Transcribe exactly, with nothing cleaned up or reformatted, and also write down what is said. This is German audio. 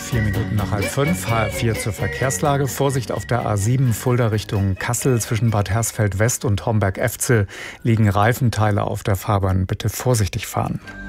Vier Minuten nach halb fünf, H F vier zur Verkehrslage. Vorsicht auf der A sieben Fulda Richtung Kassel. Zwischen Bad Hersfeld West und Homberg-Efze liegen Reifenteile auf der Fahrbahn. Bitte vorsichtig fahren.